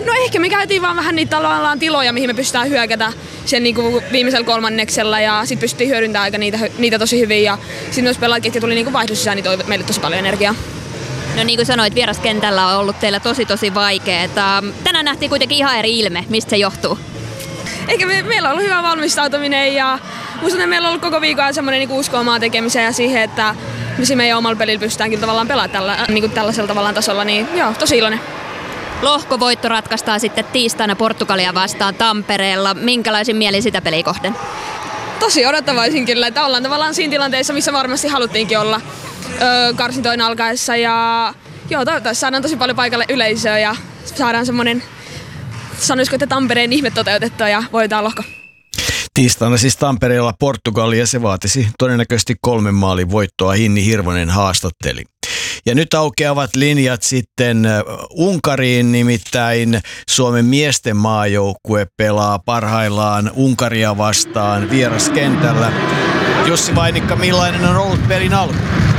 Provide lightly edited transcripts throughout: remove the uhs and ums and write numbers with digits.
No ehkä me käytiin vaan vähän niitä tavallaan tiloja, mihin me pystytään hyökätä sen niinku viimeisellä kolmanneksella ja sit pystyttiin hyödyntämään aika niitä tosi hyvin ja sitten myös pelaajat, ketkä tuli niinku vaihdossa sisään, niin toi meille tosi paljon energiaa. No niin kuin sanoit, vieraskentällä on ollut teillä tosi vaikeaa. Tänään nähtiin kuitenkin ihan eri ilme. Mistä se johtuu? Eikä meillä on ollut hyvä valmistautuminen ja musta meillä on ollut koko viikon semmoinen niinku usko omaa tekemiseen ja siihen, että me meidän omalla pelillä pystytään kyllä tavallaan pelaamaan tällaisella tavallaan tasolla, niin joo, tosi iloinen. Lohkovoitto ratkaistaan sitten tiistaina Portugalia vastaan Tampereella. Minkälaisin mielin sitä peliä kohden? Tosi odottavaisin kyllä, että ollaan tavallaan siinä tilanteessa, missä varmasti haluttiinkin olla karsintojen alkaessa ja joo, toivottavasti saadaan tosi paljon paikalle yleisöä ja saadaan semmoinen, sanoisiko, että Tampereen ihme toteutettua ja voitetaan lohko. Tiistaina siis Tampereella Portugalia, se vaatisi todennäköisesti 3 maalin voittoa, Hinni Hirvonen haastatteli. Ja nyt aukeavat linjat sitten Unkariin, nimittäin Suomen miesten maajoukkue pelaa parhaillaan Unkaria vastaan vieraskentällä. Jussi Vainikka, millainen on ollut pelin alku?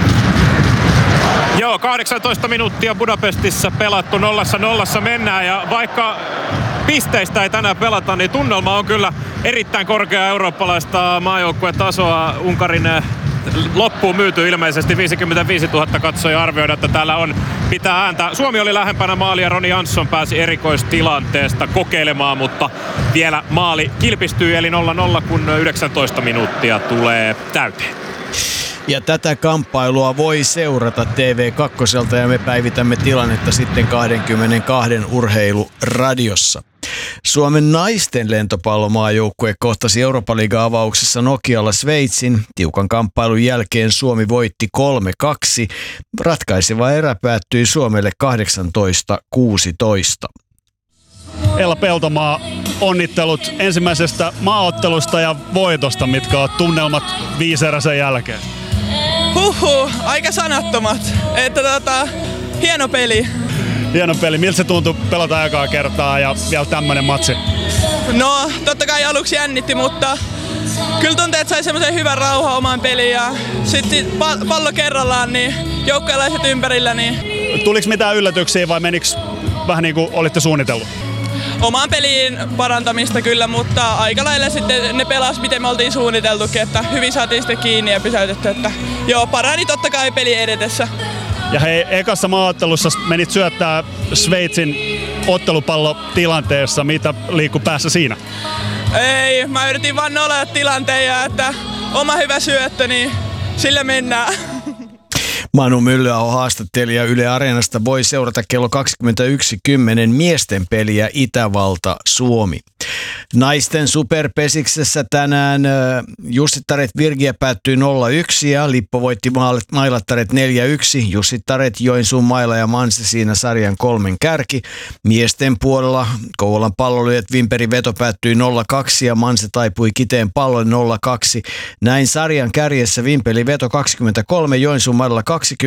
Joo, 18 minuuttia Budapestissa pelattu, 0-0 mennään ja vaikka pisteistä ei tänään pelata, niin tunnelma on kyllä erittäin korkea eurooppalaista maajoukkuetasoa. Unkarin loppuun myyty ilmeisesti 55 000 katsoja arvioida, että täällä on pitää ääntä. Suomi oli lähempänä maalia, Roni Jansson pääsi erikoistilanteesta kokeilemaan, mutta vielä maali kilpistyy eli 0-0, kun 19 minuuttia tulee täyteen. Ja tätä kamppailua voi seurata TV2 ja me päivitämme tilannetta sitten 22 urheiluradiossa. Suomen naisten lentopallomaajoukkue kohtasi Eurooppa-liiga-avauksessa Nokialla Sveitsin. Tiukan kamppailun jälkeen Suomi voitti 3-2. Ratkaiseva erä päättyi Suomelle 18-16. Ella Peltomaa, onnittelut ensimmäisestä maaottelusta ja voitosta, mitkä on tunnelmat 5 eräsen jälkeen. Aika sanattomat. Hieno peli. Hieno peli. Miltä se tuntui pelata ekaa kertaa ja vielä tämmönen matsi? No, totta kai aluksi jännitti, mutta kyllä tuntuu, että sai semmoisen hyvän rauhan omaan peliin ja sitten pallo kerrallaan, niin joukkueelaiset ympärillä. Niin tuliko mitään yllätyksiä vai menikö vähän niin kuin olitte suunnitellut? Omaan peliin parantamista kyllä, mutta aika lailla sitten ne pelas, miten me oltiin suunniteltukin, että hyvin saatiin sitten kiinni ja pysäytetty, että joo, parani totta kai peli edetessä. Ja hei, ekassa maaottelussa menit syöttää Sveitsin ottelupallotilanteessa, mitä liikkui päässä siinä? Ei, mä yritin vaan nollata tilanteen ja että oma hyvä syöttö, niin sillä mennään. Manu Myllyaho haastattelija Yle Areenasta voi seurata kello 21.10 miesten peliä Itävalta-Suomi. Naisten superpesiksessä tänään Jussittaret Virgia päättyi 0-1 ja Lippo voitti Mailattaret 4-1. Jussittaret, Joensuun Maila ja Manse siinä sarjan 3 kärki. Miesten puolella Kouvolan Palloilijat Vimperin veto päättyi 0-2 ja Manse taipui Kiteen Pallon 0-2. Näin sarjan kärjessä Vimpelin veto 23, Joensuun Mailalla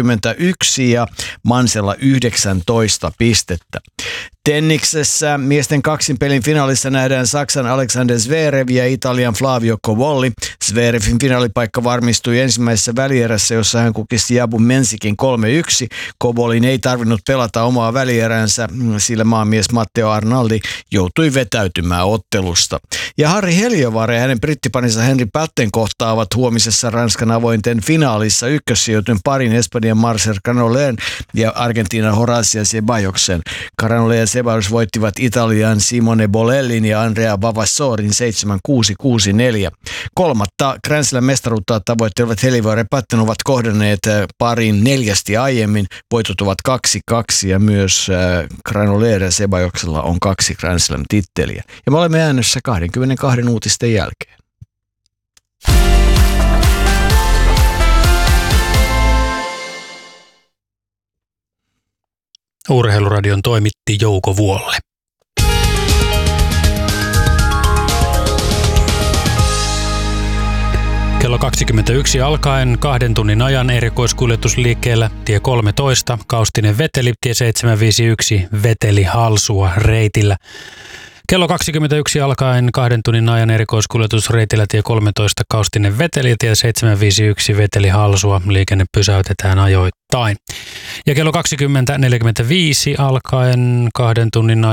21 ja Mansella 19 pistettä. Tenniksessä miesten kaksinpelin finaalissa nähdään Saksan Alexander Zverev ja Italian Flavio Cobolli. Zverevin finaalipaikka varmistui ensimmäisessä välierässä, jossa hän kukisti Jabu Mensikin 3-1. Cobollin ei tarvinnut pelata omaa välieränsä, sillä maamies Matteo Arnaldi joutui vetäytymään ottelusta. Ja Harri Heliövaara ja hänen brittiparinsa Henri Patten kohtaavat huomisessa Ranskan avointen finaalissa ykkössijoitun parin Espanjan Marcel Granollers ja Argentiinan Horacio Ceballosen. Granollers ja Ceballos voittivat Italian Simone Bolellin ja Andrea Vavassorin 7-6-6-4. Kolmatta Grand Slam-mestaruutta tavoittelevat Heliövaara ja Patten ovat kohdanneet parin 4 aiemmin. Voitot ovat 2-2 ja myös Granollers ja Ceballoksella on 2 Grand Slam-titteliä. Ja me olemme äänessä 22 uutisten jälkeen. Urheiluradion toimitti Jouko Vuolle. Kello 21 alkaen 2 tunnin ajan erikoiskuljetusliikkeellä tie 13, Kaustinen Veteli, tie 751, Veteli Halsua reitillä. Kello 21 alkaen 2 tunnin ajan erikoiskuljetusreitillä tie 13 Kaustinen Veteli, tie 751 Veteli Halsua. Liikenne pysäytetään ajoittain. Ja kello 20.45 alkaen 2 tunnin ajan